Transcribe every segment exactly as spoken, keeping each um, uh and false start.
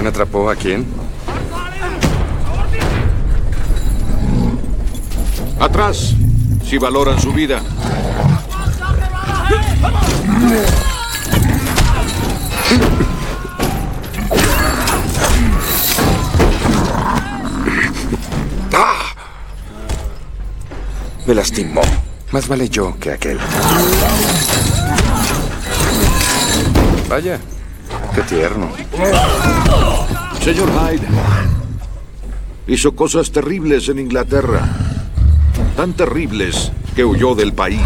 ¿Quién atrapó a quién? ¡Atrás! Si valoran su vida. ¡Ah! Me lastimó. Más vale yo que aquel. Vaya, qué tierno. Señor Hyde, hizo cosas terribles en Inglaterra. Tan terribles que huyó del país.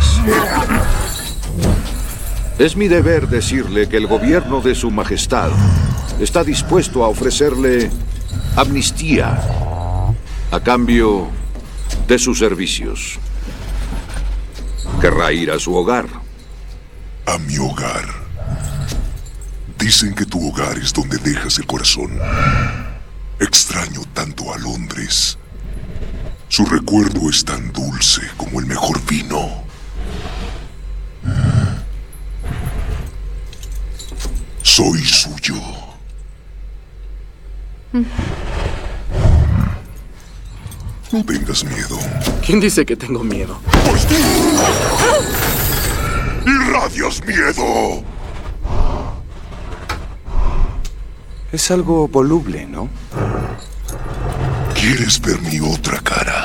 Es mi deber decirle que el gobierno de Su Majestad está dispuesto a ofrecerle amnistía a cambio de sus servicios. Querrá ir a su hogar. A mi hogar. Dicen que tu hogar es donde dejas el corazón. Extraño tanto a Londres. Su recuerdo es tan dulce como el mejor vino. Soy suyo. No tengas miedo. ¿Quién dice que tengo miedo? ¡Pues tú! ¡Irradias miedo! Es algo voluble, ¿no? ¿Quieres ver mi otra cara?